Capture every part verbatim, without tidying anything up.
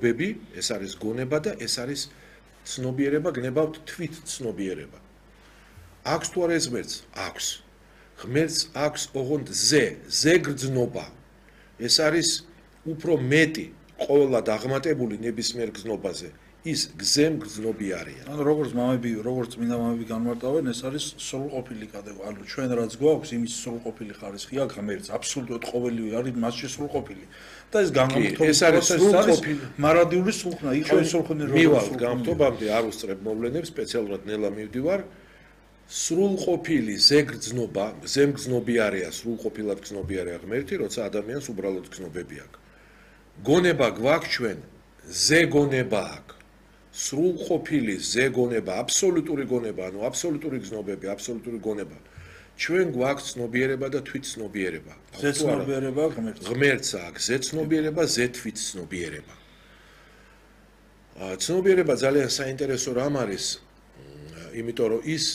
ცნობები, ეს არის გონება და ეს არის ცნობიერება, გნებავთ თვით ცნობიერება. აქვს თუ არა ეს ღმერთს? აქვს. ღმერთს აქვს ოღონდ ზე, ზეგრძნობა. ეს არის უფრო მეტი ყოველად აღმატებული ნებისმიერ გზნობაზე. ის გზემგრძნობი არიან. ანუ როგორც მამები, როგორც წმინდა მამები განმარტავენ, ეს არის სრულყოფილი კატეგორია. ანუ ჩვენ რაც გვაქვს, იმის სრულყოფილი ხარისხი აქვს ღმერთს, აბსოლუტურად ყოველივე არის მასში სრულყოფილი. და ეს განმარტოვა ეს არის სრულყოფილი მარადიული სულხნა, იხევი სულხნი როგორ მივალ გამთობამდე არ უსწრებ მოვლენებს, სპეციალურად ნელა მივდივარ. სრულყოფილი ზეგრძნობა, ზემგრძნობი არია, სრულყოფილად გრძნობი არია ღმერთი, როცა ადამიანს უბრალოდ გრძნობები აქვს. გონება გვაქვს ჩვენ, ზეგონება აქვს. სრულყოფილი ზეგონება, აბსოლუტური გონება, ანუ აბსოლუტური გზნობები, აბსოლუტური გონება. ჩვენ გვაქვს ცნობიერება და თვითცნობიერება. ზეცნობიერება ღმერთს. ღმერთს აქვს ზეცნობიერება, ზეთვითცნობიერება. ცნობიერება ძალიან საინტერესო რამ არის, იმიტომ რომ ის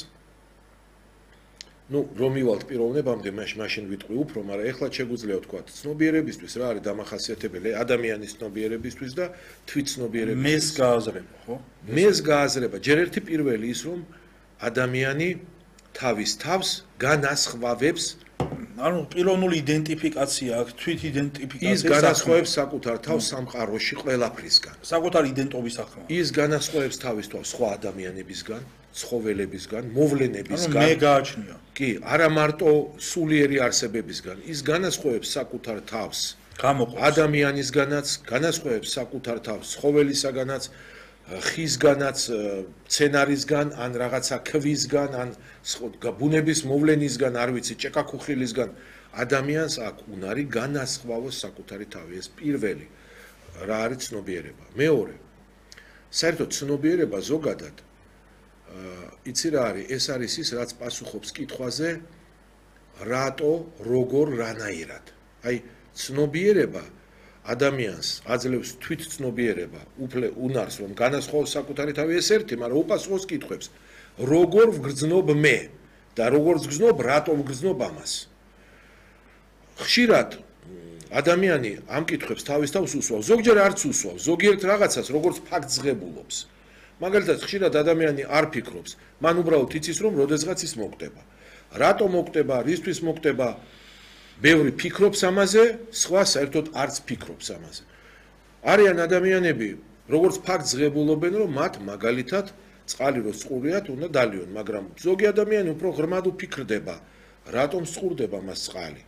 ну, რომ მივალთ პიროვნებამდე, მაშინ ვიტყვი უფრო, მაგრამ ეხლა შეგვიძლია ვთქვა, ცნობიერებისთვის რა არის დამახასიათებელი ადამიანის ცნობიერებისთვის და თვითცნობიერებისთვის. მეს გააზრება, ხო? მეს გააზრება. ჯერ ერთი პირველი ის, რომ ადამიანი თავის თავს განასხვავებს, ანუ პიროვნული იდენტიფიკაცია აქვს, თვით იდენტიფიკაცია. ის განასხვავებს საკუთარ თავს სამყაროში ყველაფრისგან. საკუთარ იდენტობის ახმა. ის განასხვავებს თავის თავს სხვა ადამიანებისგან, ცხოველებისგან, მოვლენებისგან. ანუ მე გააჩნია. კი, არა მარტო სულიერი არსებებისგან, ის განასხვავებს საკუთარ თავს გამოყოფს ადამიანისგანაც, განასხვავებს საკუთარ თავს ცხოველისაგანაც, ხისგანაც, მცენარისგან, ან რაღაცა ქვისგან, ან ბუნების მოვლენისგან, არ ვიცი, ჭეკაქუხილისგან. ადამიანს აქვს უნარი განასხვავოს საკუთარი თავი. ეს პირველი რა არის ცნობიერება. მეორე, საერთოდ ცნობიერება ზოგადად იცი რა არის, ეს არის ის, რაც პასუხობს კითხვაზე, რატო, როგორ, რანაირად. აი, ცნობიერება ადამიანს აძლევს თვითცნობიერება, უფლე უნარს, რომ განასხვავოს საკუთარი თავი, ეს ერთი, მაგრამ უპასუხოს კითხვებს. როგორ ვგრძნობ მე და როგორ ვგრძნობ, რატომ ვგრძნობ ამას. ხშირად ადამიანი ამ კითხვებს თავის თავს უსვავს, ზოგჯერ არც უსვავს, ზოგიერთ რაღაცას, როგორც ფაქტს ღებულობს. მაგალითად, ხშირად ადამიანი არ ფიქრობს, მან უბრალოდ იცის, რომ როდესღაც ის მოკვდება. რატო მოკვდება, რისთვის მოკვდება, ბევრი ფიქრობს ამაზე, სხვა საერთოდ არც ფიქრობს ამაზე. არიან ადამიანები, როგორც ფაქტს ღებულობენ, რომ მათ მაგალითად წყალი რო წყურიათ, უნდა დალიონ, მაგრამ ზოგი ადამიანი უფრო ღრმად უფიქრდება, რატომ წყურდება მას წყალი.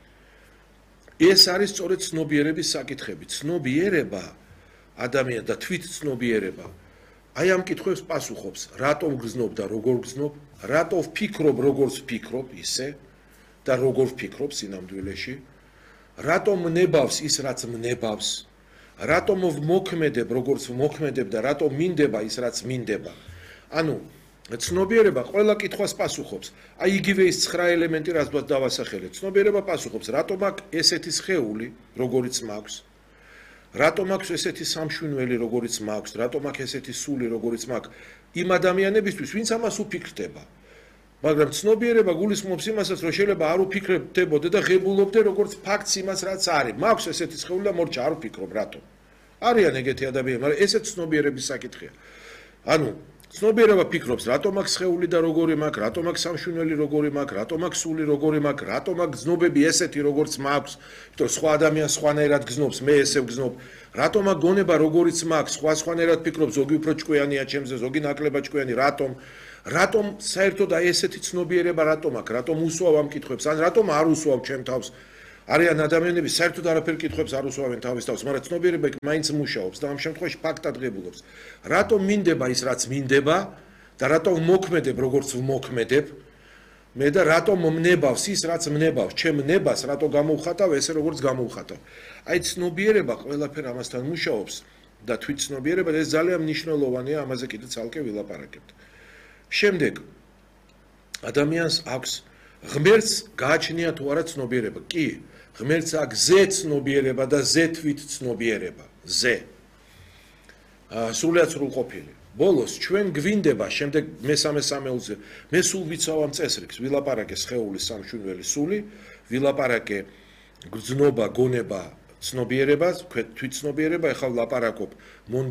ეს არის სწორედ ცნობიერების საკითხები. ცნობიერება ადამიანს და თვითცნობიერება აი ამ კითხვებს პასუხობს, რატომ გრძნობ და როგორ გრძნობ, რატო ვფიქრობ, როგორც ვფიქრობ, ისე და როგორ ვფიქრობ სინამდვილეში, რატომ ვნებავს ის, რაც ვნებავს, რატომ ვმოქმედებ, როგორც ვმოქმედებ და რატომ მინდება ის, რაც მინდება. ანუ ცნობიერება ყველა კითხვას პასუხობს. აი იგივე ის ცხრა ელემენტი, რაც დავასახელეთ. ცნობიერება პასუხობს, რატომ აქვს ესეთი სხეული, როგორიც მაქვს. რატომ აქვს ესეთი სამშვინველი, როგორიც მაქვს, რატომ აქვს ესეთი სული, როგორიც მაქვს, იმ ადამიანებისთვის, ვინც ამას უფიქრდება. მაგრამ ცნობიერება გულისხმობს იმასაც, რომ შეიძლება არ უფიქრებდებოდე და ღებულობდე როგორც ფაქტს იმას, რაც არის. მაქვს ესეთი სხეული და მორჩა არ უფიქრობ, რატომ? არიან ეგეთი ადამიანები, მაგრამ ესეც ცნობიერების საკითხია. ანუ ცნობიერება ფიქრობს, რატომ აქვს სხეული და როგორი მაქვს, რატომ აქვს სამშვინველი როგორი მაქვს, რატომ აქვს სული როგორი მაქვს, რატომ აქვს გზნობები ესეთი როგორც მაქვს, იმიტომ რომ სხვა ადამიანს სხვანაირად გზნობს, მე ესე ვგზნობ, რატომ აქვს გონება როგორიც მაქვს, სხვა სხვანაირად ფიქრობს, ზოგი უფრო ჭკვიანია ჩემზე, ზოგი ნაკლებად ჭკვიანი, რატომ? რატომ საერთოდ აი ესეთი ცნობიერება რატომ აქვს, რატომ უსვავ ამ კითხვებს, ან რატომ არ უსვავ ჩემ თავს? არიან ადამიანები საერთოდ არაფერ კითხვებს არ უსვავენ თავის თავს, მაგრამ ცნობიერება იქ მაინც მუშაობს და ამ შემთხვევაში ფაქტად ღებულობს. რატომ მინდება ის, რაც მინდება და რატომ მოქმედებ, როგორც ვმოქმედებ, მე და რატომ მნებავს ის, რაც მნებავს, ჩემ ნებას რატო გამოვხატავ ესე, როგორც გამოვხატავ. აი ცნობიერება ყველაფერ ამასთან მუშაობს და თვითცნობიერება ეს ძალიან მნიშვნელოვანია, ამაზე კიდე ცალკე ვილაპარაკებთ. შემდეგ ადამიანს აქვს ღმერთს გააჩნია თუ არა ცნობიერება? კი, ღმერთს აქვს ზეცნობიერება და ზეთვითცნობიერება. ზე. სრულიად სრულყოფილი. ბოლოს ჩვენ გვინდება შემდეგ მესამე სამეულზე, მე სულ ვიცავ ამ წესრიგს, ვილაპარაკე სხეულის სამშვინველი სული, ვილაპარაკე გრძნობა, გონება, ცნობიერებას, თვითცნობიერება, ეხლა ვლაპარაკობ